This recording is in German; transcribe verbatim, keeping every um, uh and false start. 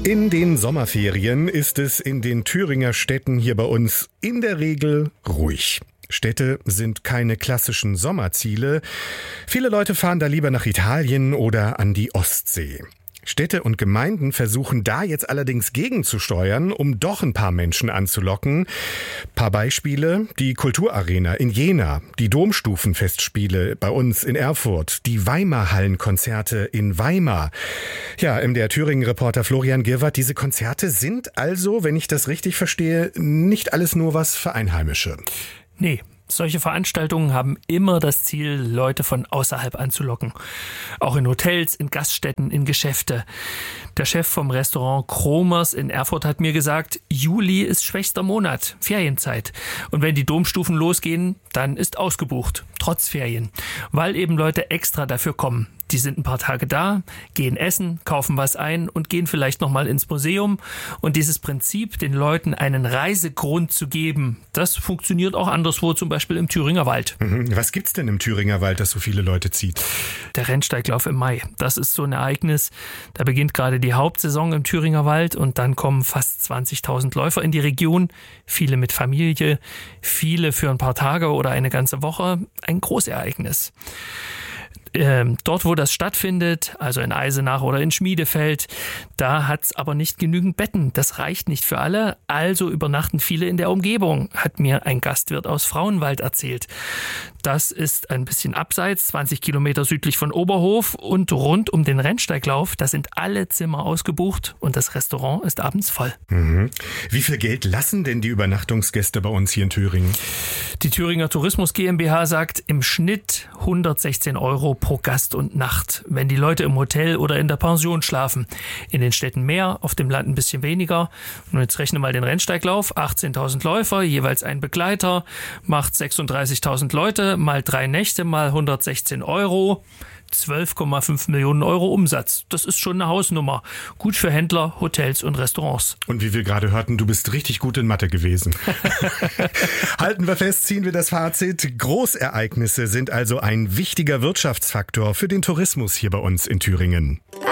In den Sommerferien ist es in den Thüringer Städten hier bei uns in der Regel ruhig. Städte sind keine klassischen Sommerziele. Viele Leute fahren da lieber nach Italien oder an die Ostsee. Städte und Gemeinden versuchen da jetzt allerdings gegenzusteuern, um doch ein paar Menschen anzulocken. Paar Beispiele: die Kulturarena in Jena, die Domstufenfestspiele bei uns in Erfurt, die Weimar-Hallenkonzerte in Weimar. Ja, M D R Thüringen-Reporter Florian Girwart, diese Konzerte sind also, wenn ich das richtig verstehe, nicht alles nur was für Einheimische. Nee. Solche Veranstaltungen haben immer das Ziel, Leute von außerhalb anzulocken. Auch in Hotels, in Gaststätten, in Geschäfte. Der Chef vom Restaurant Kromers in Erfurt hat mir gesagt, Juli ist schwächster Monat, Ferienzeit. Und wenn die Domstufen losgehen, dann ist ausgebucht, trotz Ferien. Weil eben Leute extra dafür kommen. Die sind ein paar Tage da, gehen essen, kaufen was ein und gehen vielleicht nochmal ins Museum. Und dieses Prinzip, den Leuten einen Reisegrund zu geben, das funktioniert auch anderswo, zum Beispiel im Thüringer Wald. Was gibt's denn im Thüringer Wald, das so viele Leute zieht? Der Rennsteiglauf im Mai. Das ist so ein Ereignis. Da beginnt gerade die Hauptsaison im Thüringer Wald und dann kommen fast zwanzigtausend Läufer in die Region. Viele mit Familie, viele für ein paar Tage oder eine ganze Woche. Ein Großereignis. Ähm, dort, wo das stattfindet, also in Eisenach oder in Schmiedefeld, da hat's aber nicht genügend Betten. Das reicht nicht für alle, also übernachten viele in der Umgebung, hat mir ein Gastwirt aus Frauenwald erzählt. Das ist ein bisschen abseits, zwanzig Kilometer südlich von Oberhof, und rund um den Rennsteiglauf, da sind alle Zimmer ausgebucht und das Restaurant ist abends voll. Mhm. Wie viel Geld lassen denn die Übernachtungsgäste bei uns hier in Thüringen? Die Thüringer Tourismus GmbH sagt im Schnitt hundertsechzehn Euro pro Gast und Nacht, wenn die Leute im Hotel oder in der Pension schlafen. In den Städten mehr, auf dem Land ein bisschen weniger. Und jetzt rechne mal den Rennsteiglauf, achtzehntausend Läufer, jeweils ein Begleiter, macht sechsunddreißigtausend Leute, mal drei Nächte, mal hundertsechzehn Euro. zwölf Komma fünf Millionen Euro Umsatz. Das ist schon eine Hausnummer. Gut für Händler, Hotels und Restaurants. Und wie wir gerade hörten, du bist richtig gut in Mathe gewesen. Halten wir fest, ziehen wir das Fazit. Großereignisse sind also ein wichtiger Wirtschaftsfaktor für den Tourismus hier bei uns in Thüringen.